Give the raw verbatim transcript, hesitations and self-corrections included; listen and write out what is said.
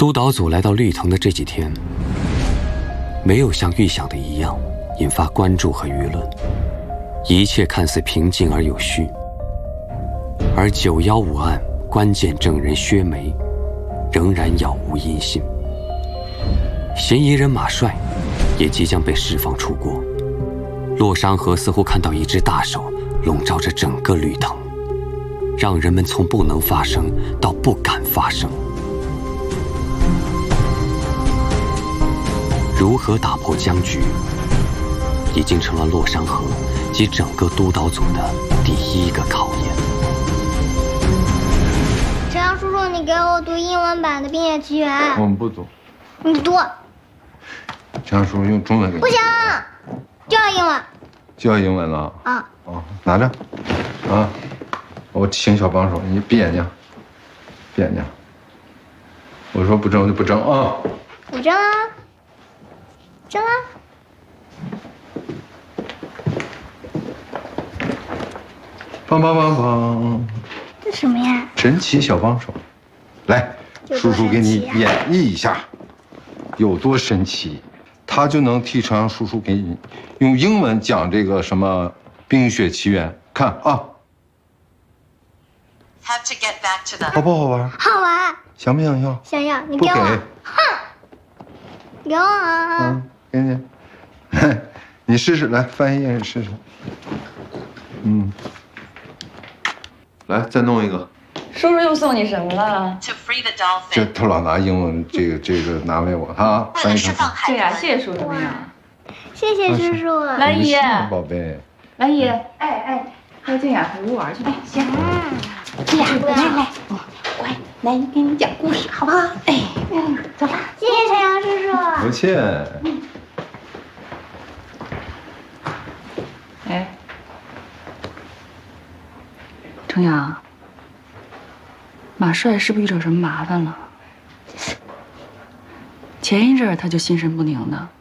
督导组来到绿藤的这几天，没有像预想的一样引发关注和舆论，一切看似平静而有序。而九一五案关键证人薛梅仍然杳无音信，嫌疑人马帅也即将被释放出国。洛山河似乎看到一只大手笼罩着整个绿藤，让人们从不能发生到不敢发生。如何打破僵局，已经成了洛山河及整个督导组的第一个考验。 陈阳叔叔，你给我读英文版的《冰雪奇缘》。 我们不读。 你读。 陈阳叔叔用中文给你。 不行，就要英文。 就要英文了。 啊。 哦，拿着。啊，我请小帮手，你闭眼睛，闭眼睛。我说不争就不争啊。 我争啊。争啊！ 梆梆梆梆！ 这什么呀？ 神奇小帮手，来，叔叔给你演绎一下，有多神奇，他就能替陈阳叔叔给你用英文讲这个什么《冰雪奇缘》，看啊。 Have to get back to the. 好不好玩？ 好玩。 想不想要？ 想要，你给我。哼！给我啊！ 嗯。给你，你试试，来翻译页试试。嗯，来再弄一个。 叔叔又送你什么了？ To free the dolphin. 这他老拿英文这个这个难为我啊！ 为了释放海对呀，谢谢叔叔呀。 谢谢叔叔。 来姨， 宝贝。 来姨，哎哎，快进雅湖玩去。哎，行。 来来来， 乖，来给你讲故事，好不好？哎，嗯，走吧。 谢谢陈阳叔叔。 不欠。 哎，程阳，马帅是不是遇到什么麻烦了？前一阵儿他就心神不宁的，